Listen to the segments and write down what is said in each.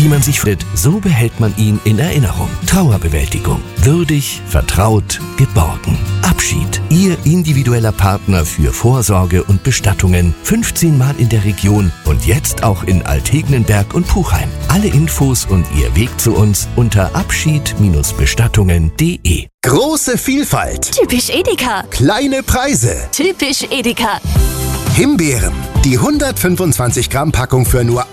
Wie man sich freut, so behält man ihn in Erinnerung. Trauerbewältigung. Würdig, vertraut, geborgen. Abschied. Ihr individueller Partner für Vorsorge und Bestattungen. 15 Mal in der Region und jetzt auch in Altegnenberg und Puchheim. Alle Infos und Ihr Weg zu uns unter abschied-bestattungen.de. Große Vielfalt. Typisch Edeka. Kleine Preise. Typisch Edeka. Himbeeren. Die 125 Gramm Packung für nur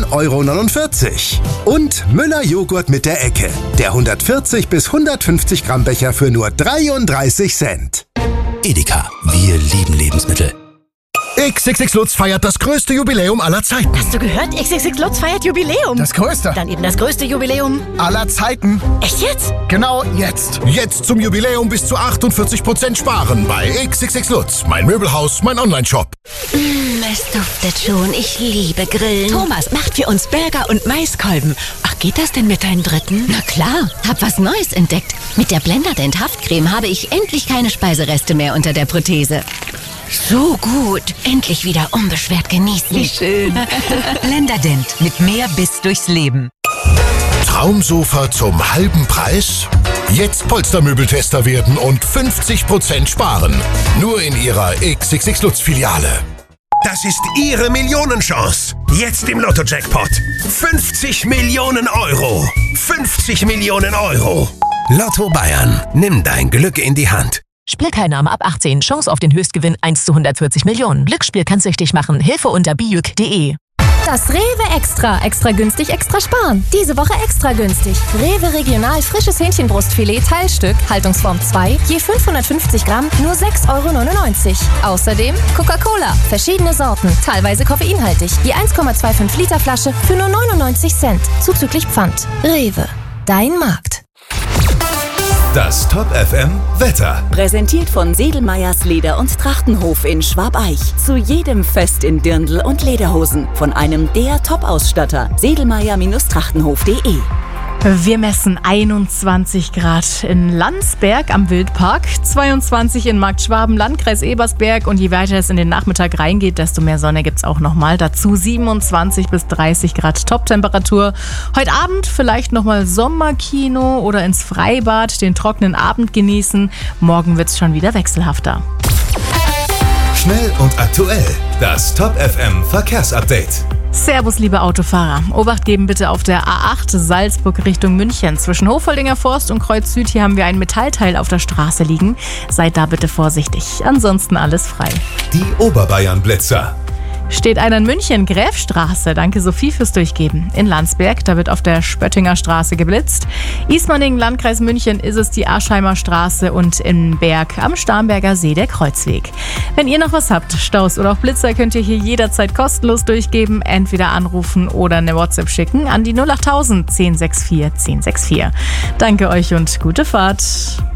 1,49 €. Und Müller Joghurt mit der Ecke. Der 140 bis 150 Gramm Becher für nur 33 Cent. Edeka. Wir lieben Lebensmittel. XXX Lutz feiert das größte Jubiläum aller Zeiten. Hast du gehört? XXX Lutz feiert Jubiläum. Das größte Dann eben das größte Jubiläum aller Zeiten. Echt jetzt? Genau jetzt. Jetzt zum Jubiläum bis zu 48% sparen bei XXX Lutz. Mein Möbelhaus, mein Onlineshop. Es duftet schon. Ich liebe Grillen. Thomas macht für uns Burger und Maiskolben. Ach, geht das denn mit deinen Dritten? Na klar, hab was Neues entdeckt. Mit der Blenderdent Haftcreme habe ich endlich keine Speisereste mehr unter der Prothese. So gut. Endlich wieder unbeschwert genießen. Wie schön. Blenderdent mit mehr Biss durchs Leben. Traumsofa zum halben Preis? Jetzt Polstermöbeltester werden und 50% sparen. Nur in Ihrer XXX Lutz Filiale. Das ist Ihre Millionenchance. Jetzt im Lotto-Jackpot. 50 Millionen Euro. 50 Millionen Euro. Lotto Bayern. Nimm dein Glück in die Hand. Spielteilnahme ab 18. Chance auf den Höchstgewinn 1 zu 140 Millionen. Glücksspiel kann süchtig machen. Hilfe unter bijuk.de. Das Rewe Extra. Extra günstig, extra sparen. Diese Woche extra günstig. Rewe Regional frisches Hähnchenbrustfilet Teilstück, Haltungsform 2, je 550 Gramm, nur 6,99 €. Außerdem Coca-Cola, verschiedene Sorten, teilweise koffeinhaltig, je 1,25 Liter Flasche für nur 99 Cent, zuzüglich Pfand. Rewe, dein Markt. Das Top FM Wetter. Präsentiert von Sedelmeyers Leder- und Trachtenhof in Schwabeich. Zu jedem Fest in Dirndl und Lederhosen. Von einem der Top-Ausstatter. Sedelmeyer-Trachtenhof.de. Wir messen 21 Grad in Landsberg am Wildpark, 22 in Marktschwaben, Landkreis Ebersberg und je weiter es in den Nachmittag reingeht, desto mehr Sonne gibt's auch nochmal. Dazu 27 bis 30 Grad Top-Temperatur. Heute Abend vielleicht nochmal Sommerkino oder ins Freibad, den trockenen Abend genießen. Morgen wird's schon wieder wechselhafter. Schnell und aktuell. Das Top FM Verkehrsupdate. Servus, liebe Autofahrer. Obacht geben bitte auf der A8 Salzburg Richtung München. Zwischen Hofoldinger Forst und Kreuz Süd, hier haben wir ein Metallteil auf der Straße liegen. Seid da bitte vorsichtig. Ansonsten alles frei. Die Oberbayern-Blitzer. Steht einer in München, Gräfstraße. Danke Sophie fürs Durchgeben. In Landsberg, da wird auf der Spöttinger Straße geblitzt. Ismaning, Landkreis München, ist es die Aschheimer Straße und in Berg am Starnberger See der Kreuzweg. Wenn ihr noch was habt, Staus oder auch Blitzer, könnt ihr hier jederzeit kostenlos durchgeben. Entweder anrufen oder eine WhatsApp schicken an die 08000 1064 1064. Danke euch und gute Fahrt.